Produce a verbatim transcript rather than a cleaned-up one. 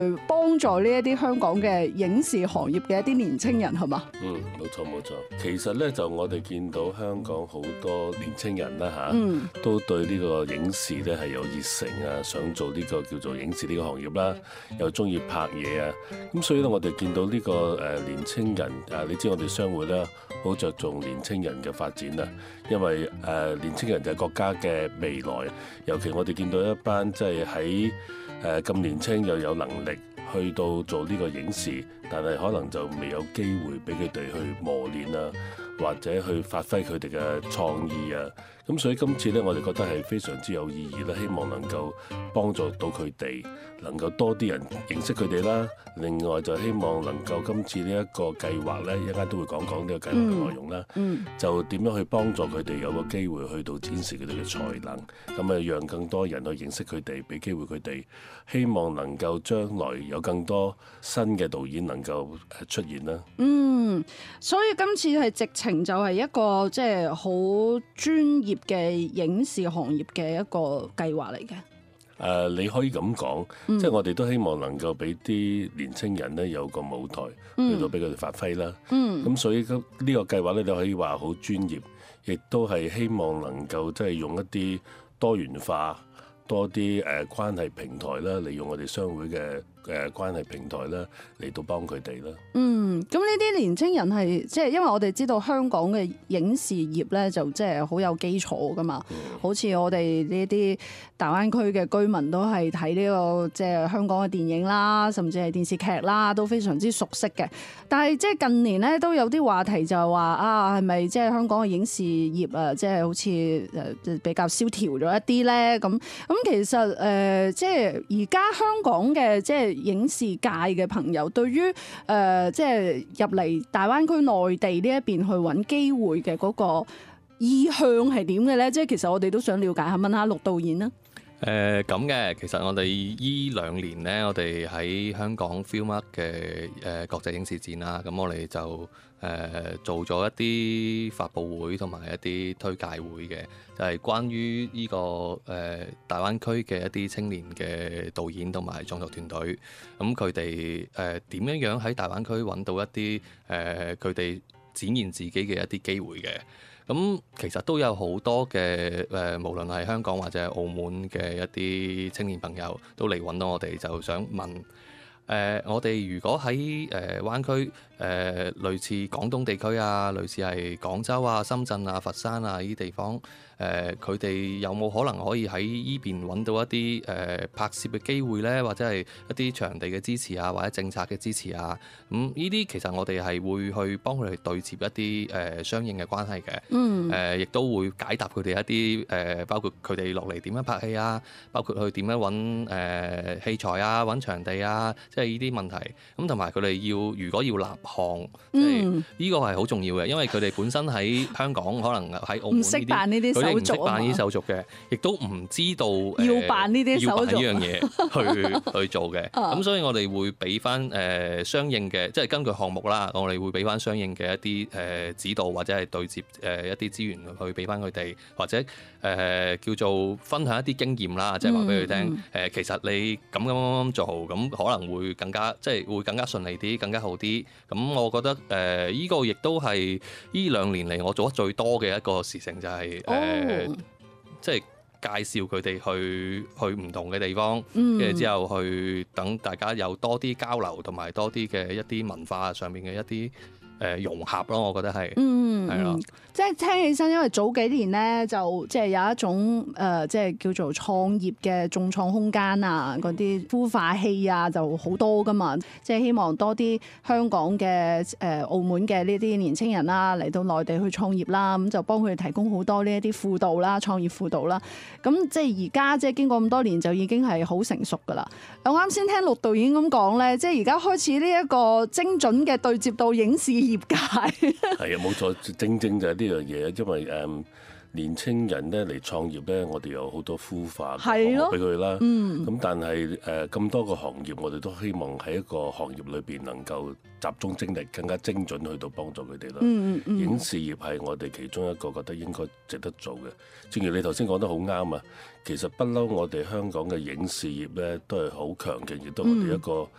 幫助呢一啲香港嘅影視行業嘅一啲年青人係嘛？ 嗯，冇錯冇錯。其實咧就我哋見到香港好多年青人啦嚇， 嗯、 都對呢個影視咧係有熱誠啊，想做呢個叫做影視呢個行業啦，又中意拍嘢啊。咁所以咧我哋見到呢個誒年青人啊，你知我哋商會咧好着重年青人嘅發展啊，因為誒年青人就係國家嘅未來，尤其我哋見到一班即係喺誒咁年青又有能力去到做呢個影視，但係可能就未有機會俾佢哋去磨練啊，或者去發揮佢哋嘅創意啊。咁所以今次呢，我哋覺得係非常之有意義啦，希望能夠幫助到佢哋，能夠多啲人認識佢哋啦。另外就希望能夠今次呢一個計劃呢，一陣間都會講講呢個計劃嘅內容啦。 嗯嗯、 就點樣去幫助佢哋有個機會去到展示佢哋嘅才能，咁啊讓更多人去認識佢哋，俾機會佢哋，希望能夠將來有更多新嘅導演能夠出現啦。 嗯，所以今次係直情就係一個即係好專業嘅影視行業嘅一個計劃嚟嘅。 誒、uh, 你可以咁講，嗯、即係我哋都希望能夠俾啲年青人咧有個舞台，嗯、去到俾佢哋發揮啦。咁、嗯、所以呢個計劃咧，你可以話好專業，亦都係希望能夠即係用一啲多元化、多啲誒、呃、關係平台啦，利用我哋商會嘅誒、呃、關係平台啦，嚟到幫佢哋啦。 嗯，咁呢啲年青人係即係因為我哋知道香港嘅影視業咧，就即係好有基礎噶嘛。嗯、好似我哋呢啲大灣區嘅居民都係睇呢個即係香港嘅電影啦，甚至係電視劇啦，都非常之熟悉嘅。但係即係近年咧都有啲話題就係話啊，係咪即係香港嘅影視業啊，即係好似誒比較蕭條咗一啲咧？咁咁其實誒、呃、即係而家香港嘅即係影視界嘅朋友，對於誒、呃、即係入嚟大灣區內地呢一邊去揾機會嘅嗰個意向係點嘅咧？即係其實我哋都想了解下，問下陸導演啦。 誒咁嘅，其實我哋依兩年咧，我哋喺香港 Filmart 嘅誒國際影視展啦，咁我哋就誒、呃、做咗一啲發佈會同埋一啲推介會嘅，就係、是、關於呢、這個誒、呃、大灣區嘅一啲青年嘅導演同埋創作團隊，咁佢哋誒點樣樣喺大灣區揾到一啲誒佢哋展現自己嘅一啲機會嘅。咁其實都有好多嘅誒、呃，無論係香港或者係澳門嘅一啲青年朋友都嚟揾到我哋，就想問誒、呃，我哋如果喺誒、呃、灣區誒、呃，類似廣東地區啊，類似係廣州啊、深圳啊、佛山啊呢啲地方，誒佢哋有冇可能可以喺依邊揾到一啲誒、呃、拍攝嘅機會呢？或者係一啲場地嘅支持啊，或者政策嘅支持啊？咁呢啲其實我哋係會去幫佢哋對接一啲誒、呃、相應嘅關係嘅。嗯。誒、呃，亦都會解答佢哋一啲誒、呃，包括佢哋落嚟點樣拍戲啊，包括去點樣揾誒、呃、器材啊、揾場地啊，即係呢啲問題。咁同埋佢哋要如果要立項，即係呢個係好重要嘅，因為佢哋本身喺香港可能喺澳門呢啲， 唔識辦呢啲手續， 唔識辦呢啲手續嘅，亦都唔知道要辦呢啲手續， 要辦呢樣嘢去去做嘅。咁所以我哋會俾翻誒相應嘅，即係根據項目啦，我哋會俾翻相應嘅一啲誒指導或者係對接誒一啲資源去俾翻佢哋，或者誒叫做分享一啲經驗啦，即係話俾佢聽誒，其實你咁咁咁做，咁可能會更加即係會更加順利啲，更加好啲。咁我覺得誒依個亦都係呢兩年嚟我做得最多嘅一個事情，就係誒即係介紹佢哋去去唔同嘅地方，跟住、嗯、之後去等大家有多啲交流，同埋多啲嘅一啲文化上面嘅一啲誒融合咯，我覺得係，嗯，係咯， 即係聽起身，因為早幾年咧就即係有一種誒、呃，即係叫做創業嘅眾創空間啊，嗰啲孵化器啊，就好多噶嘛，即係希望多啲香港嘅誒、呃、澳門嘅呢啲年青人啦，嚟到內地去創業啦，咁就幫佢哋提供好多呢一啲輔導啦、創業輔導啦。咁即係而家即係經過咁多年，就已經係好成熟噶啦。我啱先聽陸導演咁講咧，即係而家開始呢一個精準嘅對接到影視業界。 係啊，冇錯，正正就係呢樣嘢，因為誒、嗯、年青人咧嚟創業咧，我哋有好多孵化嘅項目俾佢啦。咁、嗯、但係誒咁多個行業，我哋都希望喺一個行業裏邊能夠集中精力，更加精準去到幫助佢哋啦。嗯嗯、影視業係我哋其中一個覺得應該值得做嘅。正如你頭先講得好啱啊，其實不嬲我哋香港嘅影視業咧都係好強勁，亦都我哋一個